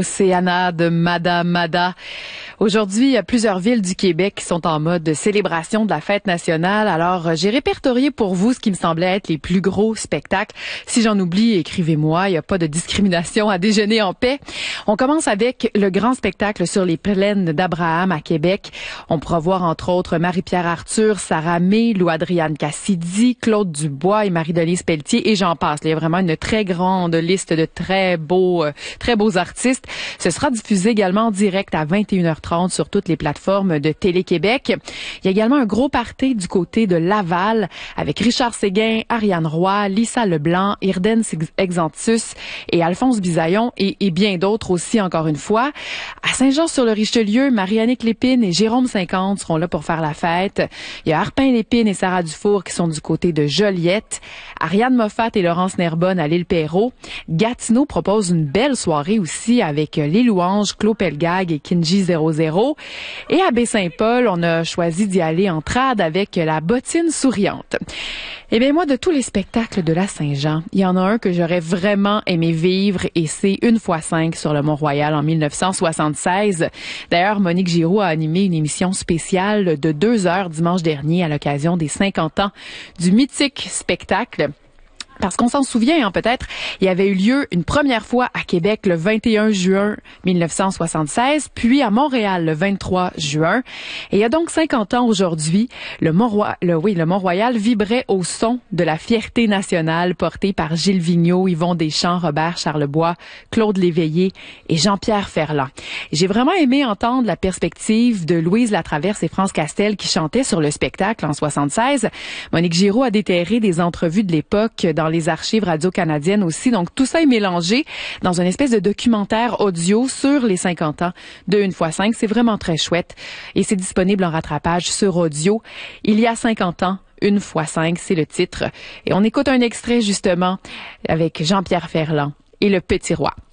Océana de Mada Mada. Aujourd'hui, il y a plusieurs villes du Québec qui sont en mode célébration de la fête nationale. Alors, j'ai répertorié pour vous ce qui me semblait être les plus gros spectacles. Si j'en oublie, écrivez-moi. Il n'y a pas de discrimination à déjeuner en paix. On commence avec le grand spectacle sur les plaines d'Abraham à Québec. On pourra voir entre autres Marie-Pierre Arthur, Sarah May, Lou-Adriane Cassidy, Claude Dubois et Marie-Denise Pelletier et j'en passe. Il y a vraiment une très grande liste de très beaux artistes. Ce sera diffusé également en direct à 21h30 sur toutes les plateformes de Télé-Québec. Il y a également un gros party du côté de Laval avec Richard Séguin, Ariane Roy, Lisa Leblanc, Irden Exantus et Alphonse Bisaillon et bien d'autres aussi encore une fois. À Saint-Jean-sur-le-Richelieu, Marie-Annick Lépine et Jérôme 50 seront là pour faire la fête. Il y a Arpin Lépine et Sarah Dufour qui sont du côté de Joliette. Ariane Moffat et Laurence Nerbonne à l'île Perrot. Gatineau propose une belle soirée aussi avec Les Louanges, Claude Pelgag et Kinji 00. Et à Baie-Saint-Paul, on a choisi d'y aller en trad avec la bottine souriante. Eh bien, moi, de tous les spectacles de la Saint-Jean, il y en a un que j'aurais vraiment aimé vivre et c'est 1x5 sur le Mont-Royal en 1976. D'ailleurs, Monique Giroux a animé une émission spéciale de 2 heures dimanche dernier à l'occasion des 50 ans du mythique spectacle. Parce qu'on s'en souvient, peut-être, il y avait eu lieu une première fois à Québec le 21 juin 1976, puis à Montréal le 23 juin. Et il y a donc 50 ans aujourd'hui, le Mont-Royal vibrait au son de la fierté nationale portée par Gilles Vigneault, Yvon Deschamps, Robert Charlebois, Claude Léveillé et Jean-Pierre Ferland. J'ai vraiment aimé entendre la perspective de Louise Latraverse et France Castel qui chantaient sur le spectacle en 76. Monique Giroux a déterré des entrevues de l'époque dans les archives radio-canadiennes aussi. Donc, tout ça est mélangé dans une espèce de documentaire audio sur les 50 ans de 1x5. C'est vraiment très chouette. Et c'est disponible en rattrapage sur audio. Il y a 50 ans, 1x5, c'est le titre. Et on écoute un extrait, justement, avec Jean-Pierre Ferland et Le Petit Roi.